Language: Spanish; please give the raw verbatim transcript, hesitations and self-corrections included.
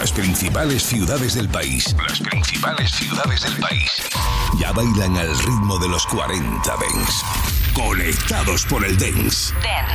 Las principales ciudades del país. Las principales ciudades del país. Ya bailan al ritmo de los cuarenta Dance. Conectados por el Dance.